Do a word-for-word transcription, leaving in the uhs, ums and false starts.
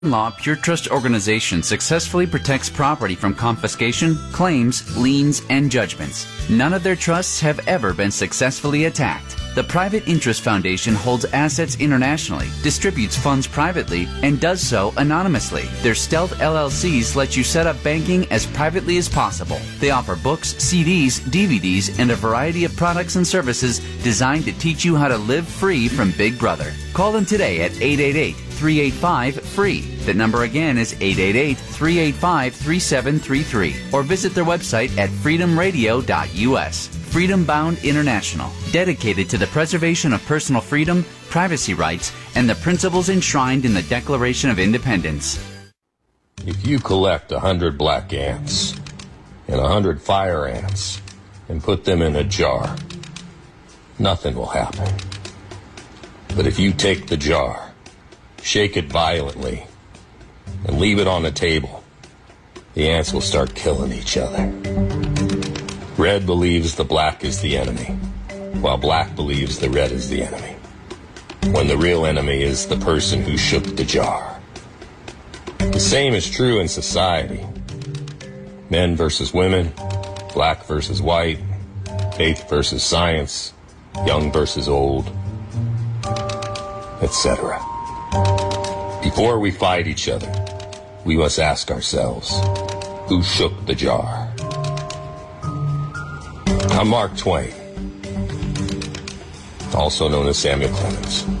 Law Pure Trust Organization successfully protects property from confiscation, claims, liens, and judgments. None of their trusts have ever been successfully attacked. The Private Interest Foundation holds assets internationally, distributes funds privately, and does so anonymously. Their stealth L L Cs let you set up banking as privately as possible. They offer books, C Ds, D V Ds, and a variety of products and services designed to teach you how to live free from Big Brother. Call them today at eight eight eight, three eight five, free. That number again is eight eight eight, three eight five, three seven three three. Or visit their website at freedom radio dot U S. Freedom Bound International, dedicated to the preservation of personal freedom, privacy rights, and the principles enshrined in the Declaration of Independence. If you collect a hundred black ants and a hundred fire ants and put them in a jar, nothing will happen. But if you take the jar, shake it violently, and leave it on the table, the ants will start killing each other. Red believes the black is the enemy, while black believes the red is the enemy, when the real enemy is the person who shook the jar. The same is true in society. Men versus women, black versus white, faith versus science, young versus old, et cetera. Before we fight each other, we must ask ourselves, who shook the jar? I'm Mark Twain, also known as Samuel Clemens.